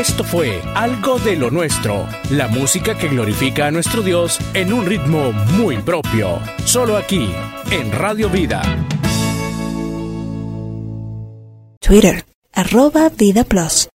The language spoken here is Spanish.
Esto fue Algo de lo Nuestro, la música que glorifica a nuestro Dios en un ritmo muy propio. Solo aquí, en Radio Vida. Twitter, @Vida Plus.